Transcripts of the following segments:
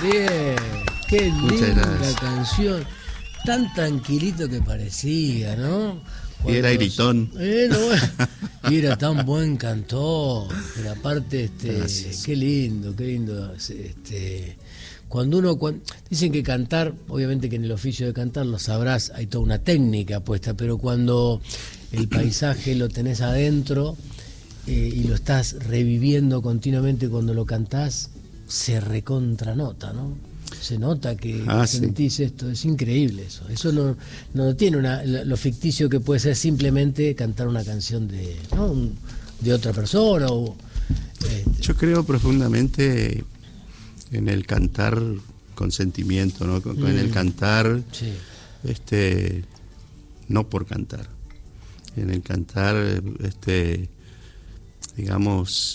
Bien, qué Muchas linda gracias. canción. Tan tranquilito que parecía, ¿no? Y era gritón. Y era tan buen cantor. Pero aparte, Gracias. qué lindo, qué lindo. Dicen que cantar, obviamente que en el oficio de cantar lo sabrás, hay toda una técnica puesta, pero cuando el paisaje lo tenés adentro y lo estás reviviendo continuamente cuando lo cantás, se recontranota, ¿no? Se nota que sentís esto, es increíble eso. Eso no tiene lo ficticio que puede ser simplemente cantar una canción de otra persona. Yo creo profundamente en el cantar con sentimiento, ¿no? En el cantar, sí. No por cantar, en el cantar, digamos,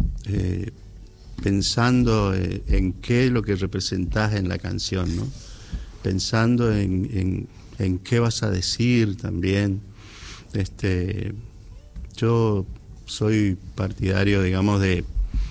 pensando en qué es lo que representás en la canción, ¿no? Pensando en qué vas a decir también. Yo soy partidario, digamos, de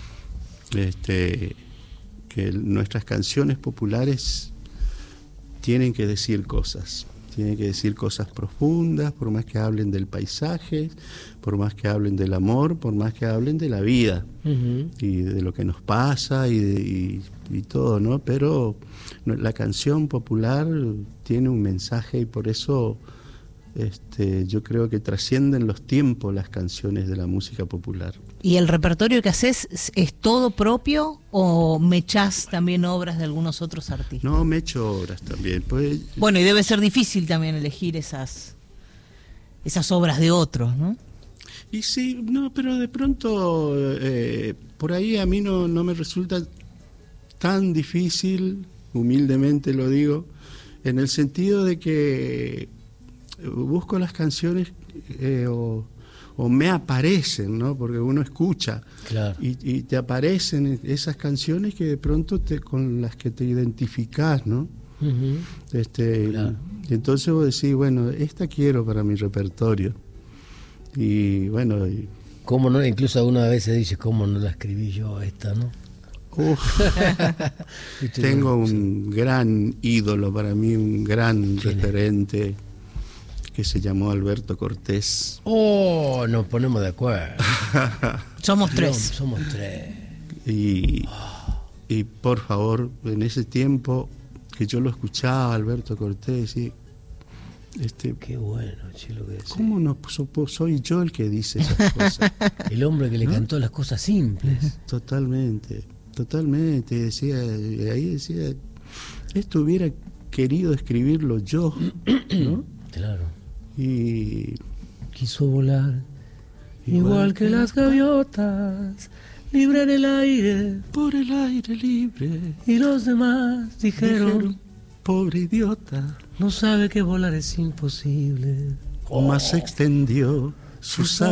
que nuestras canciones populares tienen que decir cosas profundas, por más que hablen del paisaje, por más que hablen del amor, por más que hablen de la vida y de lo que nos pasa y todo, ¿no? Pero la canción popular tiene un mensaje y por eso yo creo que trascienden los tiempos las canciones de la música popular. ¿Y el repertorio que haces es todo propio o mechás también obras de algunos otros artistas? No, me echo obras también. Pues, bueno, y debe ser difícil también elegir esas obras de otros, ¿no? Y sí, no, pero de pronto por ahí a mí no me resulta tan difícil, humildemente lo digo, en el sentido de que busco las canciones o me aparecen, ¿no? Porque uno escucha, claro. y te aparecen esas canciones que de pronto con las que te identificás, ¿no? Claro. Y entonces vos decís, bueno, esta quiero para mi repertorio. Y bueno... ¿Cómo no? Incluso algunas veces dices, ¿cómo no la escribí yo esta, no? Tengo un gran ídolo para mí, un gran referente que se llamó Alberto Cortés. Nos ponemos de acuerdo. Somos tres. Somos tres. Y por favor, en ese tiempo que yo lo escuchaba, Alberto Cortés, y qué bueno, Chilo, que decís. ¿Cómo no soy yo el que dice esas cosas? El hombre que le cantó las cosas simples. Totalmente. Ahí decía, esto hubiera querido escribirlo yo, ¿no? Claro. Y quiso volar igual que las gaviotas, libre en el aire, por el aire libre. Y los demás dijeron, pobre idiota, no sabe que volar es imposible. Más extendió sus